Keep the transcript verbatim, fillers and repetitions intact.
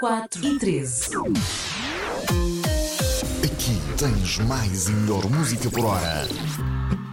quatro e treze. Aqui tens mais e melhor música por hora.